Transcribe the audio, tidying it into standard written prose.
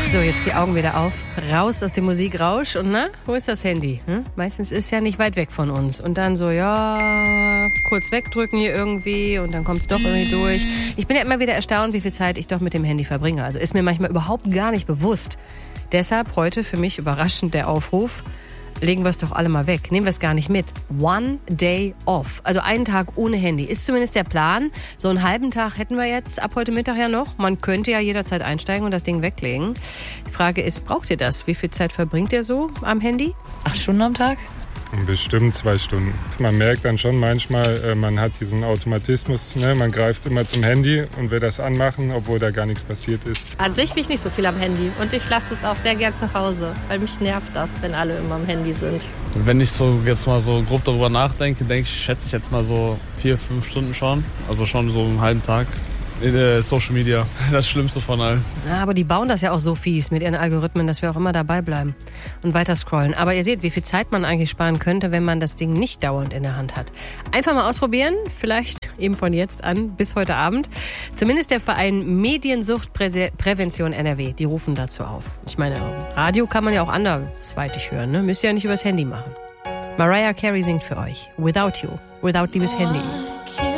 So, jetzt die Augen wieder auf, raus aus dem Musikrausch und na, wo ist das Handy? Meistens ist ja nicht weit weg von uns und dann so, ja, kurz wegdrücken hier irgendwie und dann kommt es doch irgendwie durch. Ich bin ja immer wieder erstaunt, wie viel Zeit ich doch mit dem Handy verbringe. Also ist mir manchmal überhaupt gar nicht bewusst. Deshalb heute für mich überraschend der Aufruf, legen wir es doch alle mal weg. Nehmen wir es gar nicht mit. One day off. Also einen Tag ohne Handy. Ist zumindest der Plan. So einen halben Tag hätten wir jetzt ab heute Mittag ja noch. Man könnte ja jederzeit einsteigen und das Ding weglegen. Die Frage ist, braucht ihr das? Wie viel Zeit verbringt ihr so am Handy? 8 Stunden am Tag? Bestimmt 2 Stunden. Man merkt dann schon manchmal, man hat diesen Automatismus, ne? Man greift immer zum Handy und will das anmachen, obwohl da gar nichts passiert ist. An sich bin ich nicht so viel am Handy und ich lasse es auch sehr gern zu Hause, weil mich nervt das, wenn alle immer am Handy sind. Wenn ich so jetzt mal so grob darüber nachdenke, schätze ich jetzt mal so 4-5 Stunden schon. Also schon so einen halben Tag. Social Media, das Schlimmste von allen. Ja, aber die bauen das ja auch so fies mit ihren Algorithmen, dass wir auch immer dabei bleiben und weiter scrollen. Aber ihr seht, wie viel Zeit man eigentlich sparen könnte, wenn man das Ding nicht dauernd in der Hand hat. Einfach mal ausprobieren, vielleicht eben von jetzt an bis heute Abend. Zumindest der Verein Mediensuchtprävention NRW, die rufen dazu auf. Ich meine, Radio kann man ja auch andersweitig hören, ne? Müsst ihr ja nicht übers Handy machen. Mariah Carey singt für euch Without You, Without liebes Handy.